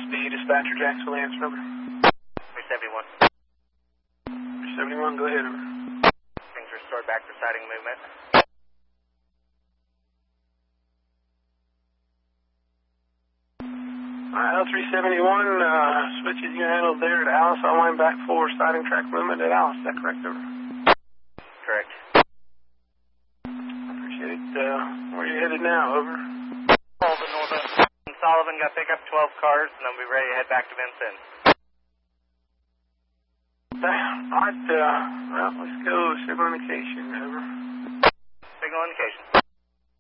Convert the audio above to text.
be dispatcher Jacksonville, answer over. 371. 71, go ahead, over. Things restored back for sighting movement. L371, switches you handled there at Alice, online back for sighting track movement at Alice, is that correct, over? Correct. Appreciate it. Where are you headed now, over? Sullivan got pick up 12 cars, and then we'll be ready to head back to Vincennes. Alright, well, let's go, signal indication, over. Signal indication.